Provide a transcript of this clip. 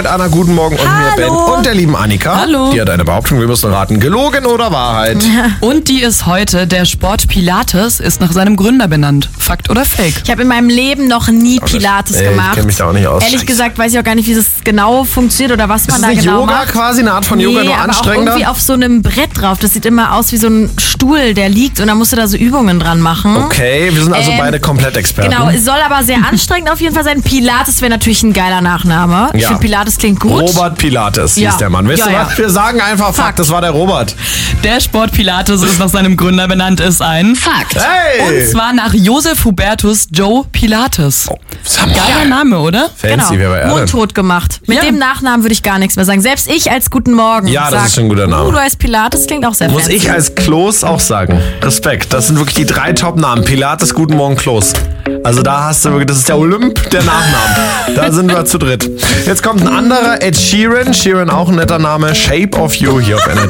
Anna, guten Morgen und mir Ben und der lieben Annika. Hallo. Die hat eine Behauptung, wir müssen raten, gelogen oder Wahrheit? Und die ist heute, der Sport Pilates ist nach seinem Gründer benannt. Fakt oder Fake? Ich habe in meinem Leben noch nie Pilates gemacht. Ich kenne mich da auch nicht aus. Ehrlich gesagt weiß ich auch gar nicht, wie das genau funktioniert oder was man da nicht genau Yoga macht. quasi, eine Art von Yoga, nur aber anstrengender? auch irgendwie auf so einem Brett drauf. Das sieht immer aus wie so ein Stuhl, der liegt und dann musst du da so Übungen dran machen. Okay, wir sind also beide komplett Experten. Genau, es soll aber sehr anstrengend auf jeden Fall sein. Pilates wäre natürlich ein geiler Nachname. Ich finde Pilates klingt gut. Robert Pilates hieß der Mann. Wisst ihr was? Wir sagen einfach Fakt, das war der Robert. Der Sport Pilates ist nach seinem Gründer benannt, ist ein Fakt. Hey! Und zwar nach Josef Hubertus Joe Pilates. Geiler Name, oder? Fancy, wer war er denn? Mundtot gemacht. Mit dem Nachnamen würde ich gar nichts mehr sagen. Selbst ich als Guten Morgen das ist schon ein guter Name. Du heißt Pilates, klingt auch sehr Muss fancy. ich als Kloß auch sagen. Respekt, das sind wirklich die 3 Top-Namen. Pilates, Guten Morgen, Kloß. Also da hast du wirklich, das ist der Olymp der Nachnamen. Da sind wir zu dritt. Jetzt kommt ein anderer, Ed Sheeran. Sheeran auch ein netter Name. Shape of You hier auf Energy.